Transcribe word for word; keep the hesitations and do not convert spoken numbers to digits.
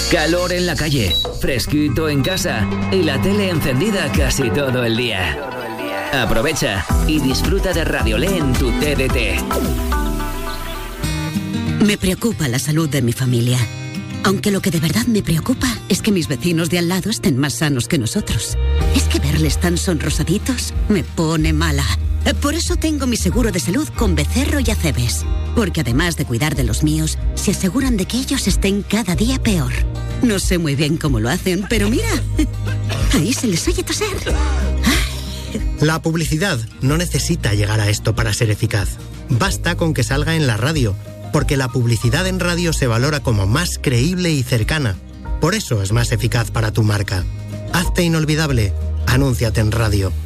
calor en la calle, fresquito en casa y la tele encendida casi todo el día. Aprovecha y disfruta de Radiolé en tu T D T. Me preocupa la salud de mi familia. Aunque lo que de verdad me preocupa es que mis vecinos de al lado estén más sanos que nosotros. Es que verles tan sonrosaditos me pone mala. Por eso tengo mi seguro de salud con Becerro y Acebes. Porque además de cuidar de los míos, se aseguran de que ellos estén cada día peor. No sé muy bien cómo lo hacen, pero mira, ahí se les oye toser. La publicidad no necesita llegar a esto para ser eficaz. Basta con que salga en la radio, porque la publicidad en radio se valora como más creíble y cercana. Por eso es más eficaz para tu marca. Hazte inolvidable. Anúnciate en radio.